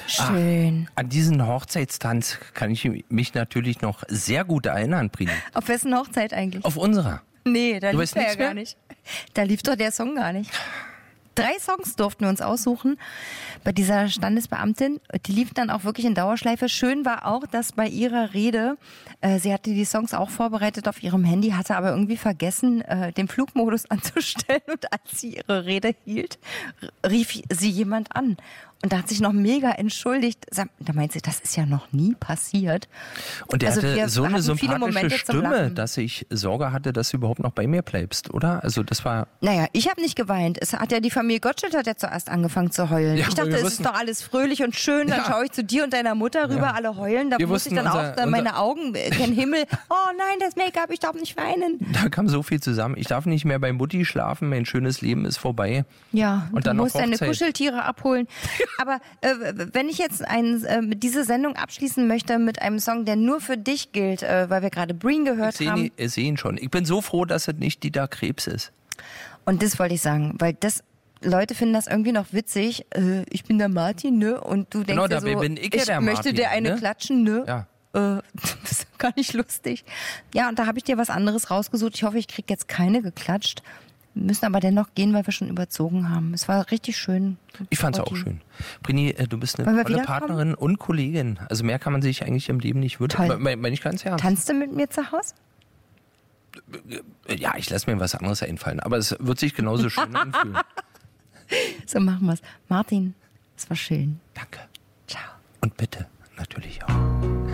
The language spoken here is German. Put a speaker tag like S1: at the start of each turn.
S1: Schön.
S2: An diesen Hochzeitstanz kann ich mich natürlich noch sehr gut erinnern, Prini.
S1: Auf wessen Hochzeit eigentlich?
S2: Auf unserer.
S1: Nee, da
S2: Du
S1: lief
S2: weißt
S1: er ja
S2: nichts
S1: gar
S2: mehr?
S1: nicht. Da lief doch der Song gar nicht. 3 Songs durften wir uns aussuchen bei dieser Standesbeamtin. Die liefen dann auch wirklich in Dauerschleife. Schön war auch, dass bei ihrer Rede, sie hatte die Songs auch vorbereitet auf ihrem Handy, hatte aber irgendwie vergessen, den Flugmodus anzustellen. Und als sie ihre Rede hielt, rief sie jemand an. Und da hat sich noch mega entschuldigt. Da meint sie, das ist ja noch nie passiert.
S2: Und er
S1: Also
S2: hatte
S1: wir
S2: so eine
S1: hatten viele
S2: sympathische
S1: Momente zum
S2: Stimme,
S1: Lachen.
S2: dass ich Sorge hatte, dass du überhaupt noch bei mir bleibst, oder? Also das war...
S1: Naja, ich habe nicht geweint. Es hat ja die Familie Gottschalk hat ja zuerst angefangen zu heulen.
S2: Ja,
S1: ich dachte,
S2: wir
S1: es
S2: wussten-
S1: ist doch alles fröhlich und schön. Dann
S2: Ja.
S1: schaue ich zu dir und deiner Mutter rüber,
S2: Ja.
S1: alle heulen. Da
S2: Wir
S1: muss ich
S2: wussten,
S1: dann auch meine
S2: unser-
S1: Augen gen Himmel. Oh nein, das Make-up, ich darf nicht weinen.
S2: Da kam so viel zusammen. Ich darf nicht mehr bei Mutti schlafen, mein schönes Leben ist vorbei.
S1: Ja,
S2: Und
S1: du
S2: dann noch
S1: musst deine
S2: Hochzeit.
S1: Kuscheltiere abholen. Aber wenn ich jetzt diese Sendung abschließen möchte mit einem Song, der nur für dich gilt, weil wir gerade Breen gehört haben.
S2: Ich sehe ihn schon. Ich bin so froh, dass es nicht Dieter Krebs ist.
S1: Und das wollte ich sagen, weil das Leute finden das irgendwie noch witzig. Ich bin der Martin, ne? Und du denkst
S2: Genau,
S1: dir so,
S2: dabei bin ich ja der
S1: möchte
S2: Martin,
S1: dir eine
S2: ne?
S1: klatschen, ne?
S2: Ja.
S1: Das ist gar nicht lustig. Ja, und da habe ich dir was anderes rausgesucht. Ich hoffe, ich kriege jetzt keine geklatscht. Wir müssen aber dennoch gehen, weil wir schon überzogen haben. Es war richtig schön.
S2: Ich fand's auch
S1: Rotti.
S2: schön. Brini, du bist
S1: Wollen
S2: eine
S1: wir
S2: tolle
S1: wiederkommen?
S2: Partnerin und Kollegin. Also mehr kann man sich eigentlich im Leben nicht wünschen.
S1: Toll.
S2: Meine ich ganz ernst.
S1: Tanzt du mit mir zu Hause?
S2: Ja, ich lasse mir was anderes einfallen. Aber es wird sich genauso schön anfühlen.
S1: So machen wir's. Martin, es war schön.
S2: Danke.
S1: Ciao.
S2: Und bitte natürlich auch.